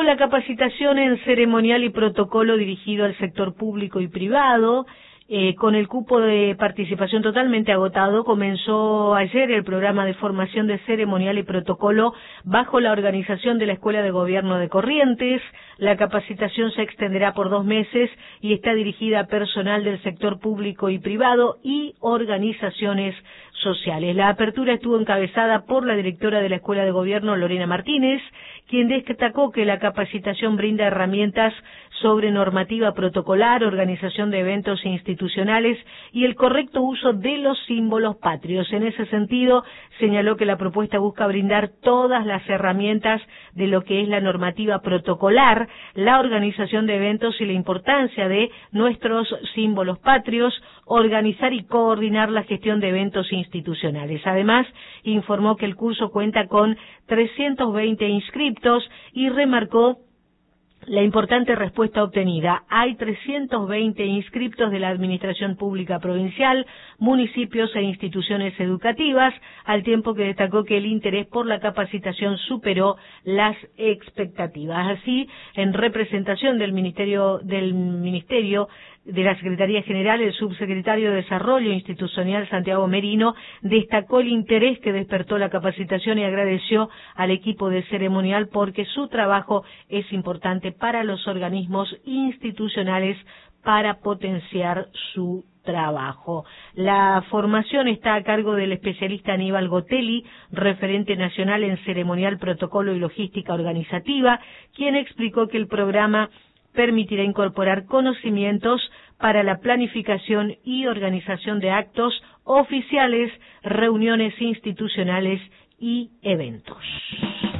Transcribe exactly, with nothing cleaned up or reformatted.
la capacitación en ceremonial y protocolo dirigido al sector público y privado. Eh, con el cupo de participación totalmente agotado, comenzó ayer el programa de formación de ceremonial y protocolo bajo la organización de la Escuela de Gobierno de Corrientes. La capacitación se extenderá por dos meses y está dirigida a personal del sector público y privado y organizaciones sociales. La apertura estuvo encabezada por la directora de la Escuela de Gobierno, Lorena Martínez, quien destacó que la capacitación brinda herramientas sobre normativa protocolar, organización de eventos institucionales y el correcto uso de los símbolos patrios. En ese sentido, señaló que la propuesta busca brindar todas las herramientas de lo que es la normativa protocolar, la organización de eventos y la importancia de nuestros símbolos patrios, organizar y coordinar la gestión de eventos institucionales. Además, informó que el curso cuenta con trescientos veinte inscriptos y remarcó la importante respuesta obtenida. Hay trescientos veinte inscriptos de la Administración Pública Provincial, municipios e instituciones educativas, al tiempo que destacó que el interés por la capacitación superó las expectativas. Así, en representación del Ministerio del Ministerio de la Secretaría General, el subsecretario de Desarrollo Institucional, Santiago Merino, destacó el interés que despertó la capacitación y agradeció al equipo de ceremonial porque su trabajo es importante para los organismos institucionales para potenciar su trabajo. La formación está a cargo del especialista Aníbal Gotelli, referente nacional en ceremonial, protocolo y logística organizativa, quien explicó que el programa permitirá incorporar conocimientos para la planificación y organización de actos oficiales, reuniones institucionales y eventos.